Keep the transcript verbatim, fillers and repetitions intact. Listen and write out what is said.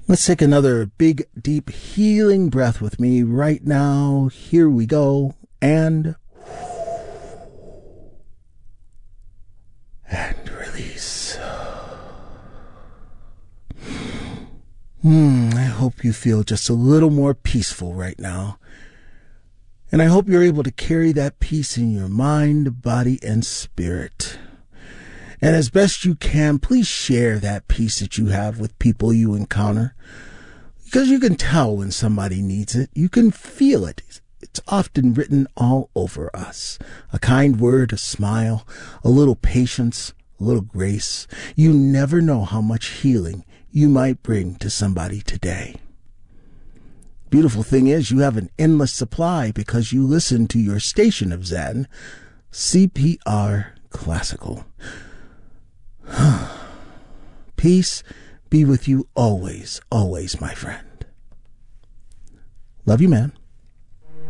Let's take another big, deep, healing breath with me right now. Here we go. And... and release. Hmm, I hope you feel just a little more peaceful right now. And I hope you're able to carry that peace in your mind, body, and spirit. And as best you can, please share that peace that you have with people you encounter. Because you can tell when somebody needs it. You can feel it. It's often written all over us. A kind word, a smile, a little patience, a little grace. You never know how much healing you might bring to somebody today. Beautiful thing is you have an endless supply because you listen to your station of Zen, C P R Classical. Peace be with you always, always, my friend. Love you, man.